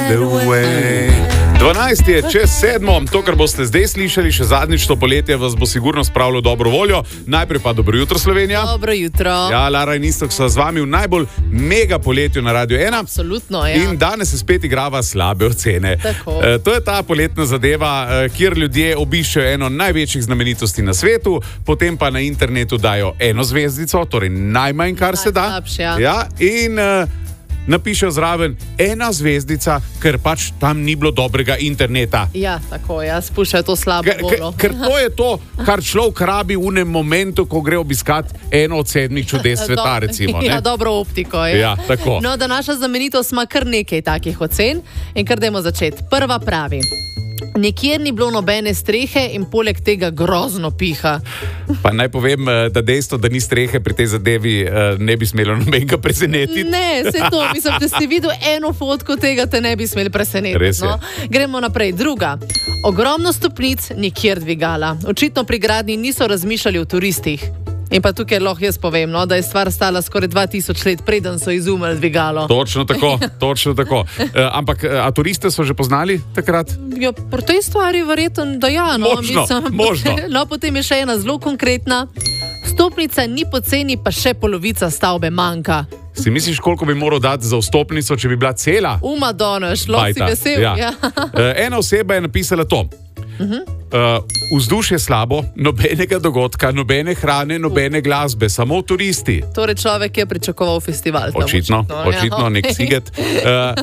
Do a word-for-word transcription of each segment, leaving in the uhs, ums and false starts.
the way. dvanajst je čez sedmo, to, kar boste zdaj slišali, še zadnjič to poletje, vas bo sigurno spravilo dobro voljo. Najprej pa dobro jutro, Slovenija. Dobro jutro. Ja, Lara in Iztok so z vami v najbolj mega poletju na Radio ena. Absolutno, ja. In danes se spet igrava slabe ocene. Tako. E, to je ta poletna zadeva, e, kjer ljudje obiščejo eno največjih znamenitosti na svetu, potem pa na internetu dajo eno zvezdico, torej najmanj, kar se da. Najslabše, ja. Ja, in e, napišejo zraven ena zvezdica, ker pač tam ni bilo dobrega interneta. Ja, tako, ja, spuščajo to slabo Ker, ker, volo. ker to je to, kar človek rabi v enem momentu, ko gre obiskat eno od sedmih čudes sveta, recimo. Ne? Ja, dobro optiko. Ja. Ja, tako. No, da naša znamenitost ima kar nekaj takih ocen in kar dajmo začeti. Prva pravi. Nikjer ni bilo nobene strehe in poleg tega grozno piha. Pa naj povem, da dejstvo, da ni strehe pri tej zadevi, ne bi smelo nobenega presenetiti. Ne, se to, mislim, če si videl eno fotko tega, te ne bi smeli presenetiti. Res je. No? Gremo naprej. Druga. Ogromno stopnic, nikjer dvigala. Očitno pri gradnji niso razmišljali o turistih. In pa tukaj lahko jaz povem, no, da je stvar stala skoraj dva tisoč let, preden so izumili dvigalo. Točno tako, točno tako. E, ampak, a turiste so že poznali takrat? Ja, pri tej stvari verjetno, da ja. No, Možno, mislim, možno. No, potem je še ena zelo konkretna. Stopnica ni poceni, pa še polovica stavbe manjka. Si misliš, koliko bi moral dati za vstopnico, če bi bila cela? Uma donoš, lahko si Bajta. vesel. Ja. Ja. E, ena oseba je napisala to. Uh-huh. Uh, vzdušje slabo, nobenega dogodka, nobene hrane, nobene glasbe, samo turisti. Torej človek je pričakoval festival. Tam, Očitno, očitno, očitno ja. nek siget. Uh,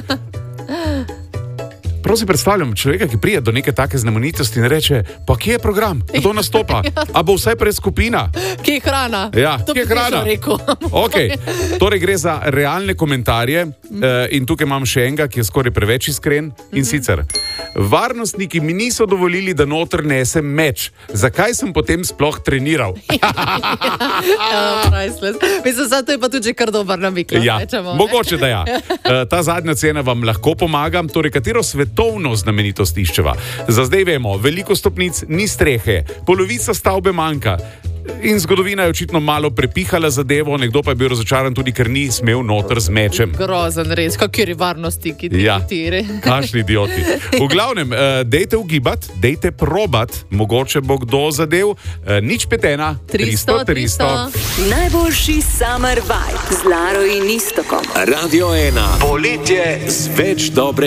Prav si predstavljam človeka, ki pride do neke take znamenitosti in reče, pa kje je program, kdo nastopa, a bo vsaj pred skupina? Kje je hrana? Ja, to kje je bi hrana? že rekel. Okay. Torej gre za realne komentarje uh, in tukaj imam še enega, ki je skoraj preveč iskren in sicer. Varnostniki mi niso dovolili, da noter nesem meč. Zakaj sem potem sploh treniral? Ja, priceless. Mislim, zato je pa tudi že kar dober navik. Ja, mogoče da ja. Uh, ta zadnja cena vam lahko pomaga. Torej, katero svetovno znamenitost iščeva? Za zdaj vemo, veliko stopnic, ni strehe, polovica stavbe manjka. In zgodovina je očitno malo prepihala zadevo, nekdo pa je bil razočaran tudi, ker ni smel noter z mečem. Grozen res, kakšni varnosti, ki ti Ja, tire. kašni idioti. V glavnem, uh, dejte ugibati, dejte probati, mogoče bo kdo zadev. Uh, nič petena, tristo, tristo. Najboljši summer vibe z Laro in Istokom. Radio ena. Poletje z več dobre